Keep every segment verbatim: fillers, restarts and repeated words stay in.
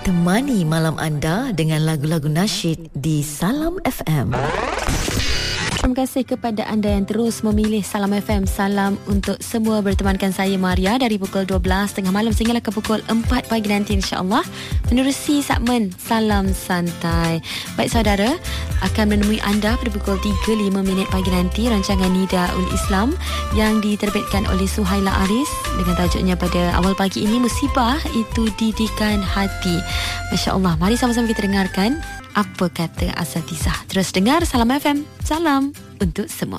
temani malam anda dengan lagu-lagu nasyid di Salam F M. Terima kasih kepada anda yang terus memilih Salam F M. Salam untuk semua, bertemankan saya Maria dari pukul dua belas tengah malam sehinggalah ke pukul empat pagi nanti insya-Allah menerusi segmen Salam Santai. Baik saudara, akan menemui anda pada pukul tiga lima minit pagi nanti rancangan Nidaul Islam yang diterbitkan oleh Suhaila Aris dengan tajuknya pada awal pagi ini, Musibah Itu Didikan Hati. Masya-Allah, mari sama-sama kita dengarkan apa kata Asatizah. Terus dengar Salam F M. Salam untuk semua.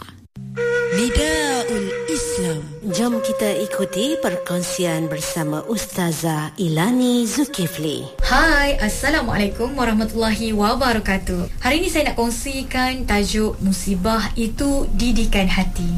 Nidaul Islam. Jom kita ikuti perkongsian bersama Ustazah Ilani Zulkifli. Hai, Assalamualaikum warahmatullahi wabarakatuh. Hari ini saya nak kongsikan tajuk Musibah Itu Didikan Hati.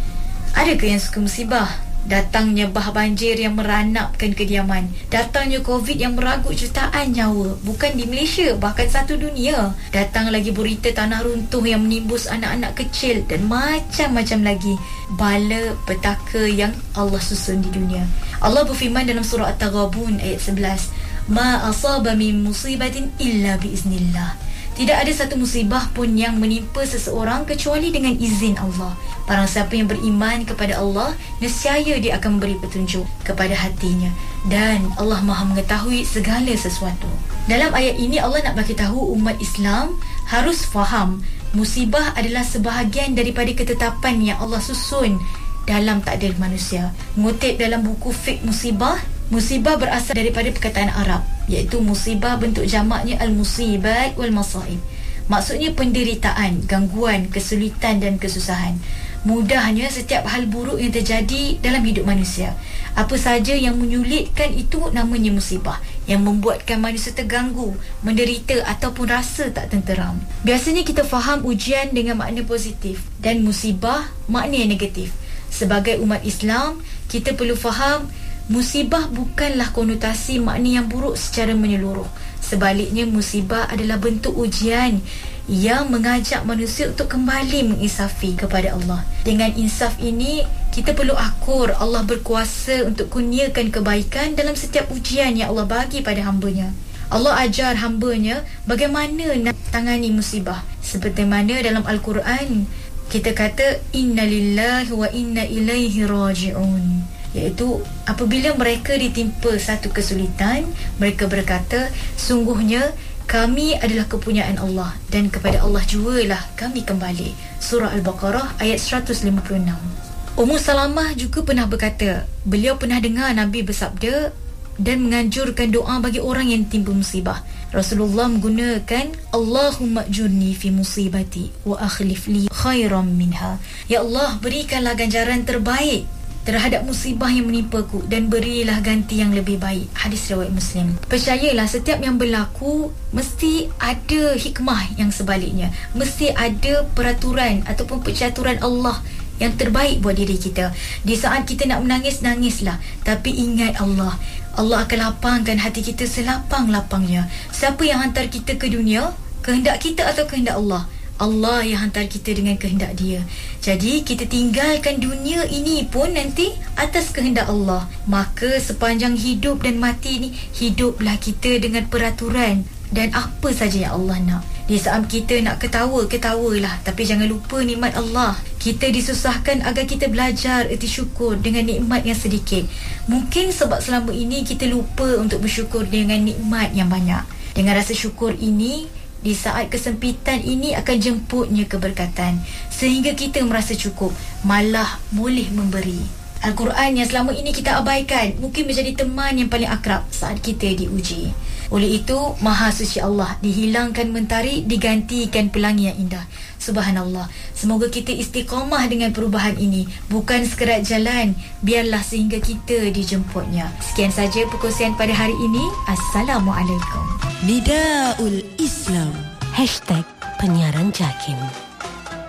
Adakah yang suka musibah? Datangnya bah banjir yang meranapkan kediaman, datangnya Covid yang meragut jutaan nyawa, bukan di Malaysia, bahkan satu dunia. Datang lagi berita tanah runtuh yang menimbus anak-anak kecil dan macam-macam lagi bala petaka yang Allah susun di dunia. Allah berfirman dalam surah At-Taghabun ayat sebelas, Ma asaba min musibatin illa biiznillah. Tidak ada satu musibah pun yang menimpa seseorang kecuali dengan izin Allah. Barang siapa yang beriman kepada Allah, nescaya dia akan memberi petunjuk kepada hatinya. Dan Allah Maha mengetahui segala sesuatu. Dalam ayat ini Allah nak bagi tahu umat Islam harus faham musibah adalah sebahagian daripada ketetapan yang Allah susun dalam takdir manusia. Mengutip dalam buku Fiqh Musibah, musibah berasal daripada perkataan Arab, iaitu musibah bentuk jamaknya al-musibat wal-masaib. Maksudnya penderitaan, gangguan, kesulitan dan kesusahan. Mudahnya setiap hal buruk yang terjadi dalam hidup manusia. Apa saja yang menyulitkan itu namanya musibah, yang membuatkan manusia terganggu, menderita ataupun rasa tak tenteram. Biasanya kita faham ujian dengan makna positif dan musibah makna yang negatif. Sebagai umat Islam, kita perlu faham musibah bukanlah konotasi makna yang buruk secara menyeluruh. Sebaliknya, musibah adalah bentuk ujian yang mengajak manusia untuk kembali menginsafi kepada Allah. Dengan insaf ini, kita perlu akur Allah berkuasa untuk kurniakan kebaikan dalam setiap ujian yang Allah bagi pada hamba-Nya. Allah ajar hamba-Nya bagaimana nak tangani musibah. Seperti mana dalam Al-Quran kita kata inna lillahi wa inna ilaihi raji'un, iaitu apabila mereka ditimpa satu kesulitan, mereka berkata, sungguhnya kami adalah kepunyaan Allah dan kepada Allah jugalah kami kembali. Surah Al-Baqarah ayat seratus lima puluh enam. Ummu Salamah juga pernah berkata, beliau pernah dengar Nabi bersabda dan menganjurkan doa bagi orang yang ditimpa musibah. Rasulullah menggunakan Allahumma ajurni fi musibati wa akhlif li khairan minha. Ya Allah, berikanlah ganjaran terbaik terhadap musibah yang menimpaku dan berilah ganti yang lebih baik. Hadis riwayat Muslim. Percayalah, setiap yang berlaku mesti ada hikmah yang sebaliknya. Mesti ada peraturan ataupun percaturan Allah yang terbaik buat diri kita. Di saat kita nak menangis, nangislah, tapi ingat Allah. Allah akan lapangkan hati kita selapang-lapangnya. Siapa yang hantar kita ke dunia? Kehendak kita atau kehendak Allah? Allah yang hantar kita dengan kehendak Dia. Jadi kita tinggalkan dunia ini pun nanti atas kehendak Allah. Maka sepanjang hidup dan mati ni, hiduplah kita dengan peraturan dan apa saja yang Allah nak. Di saat kita nak ketawa, ketawalah, tapi jangan lupa nikmat Allah. Kita disusahkan agar kita belajar erti syukur dengan nikmat yang sedikit. Mungkin sebab selama ini kita lupa untuk bersyukur dengan nikmat yang banyak. Dengan rasa syukur ini, di saat kesempitan ini akan jemputnya keberkatan, sehingga kita merasa cukup, malah boleh memberi. Al-Quran yang selama ini kita abaikan mungkin menjadi teman yang paling akrab saat kita diuji. Oleh itu, Maha Suci Allah, dihilangkan mentari, digantikan pelangi yang indah. Subhanallah. Semoga kita istiqamah dengan perubahan ini, bukan sekerat jalan, biarlah sehingga kita dijemputnya. Sekian saja perkongsian pada hari ini. Assalamualaikum. Nidaul Islam. Hashtag Penyiaran Jakim.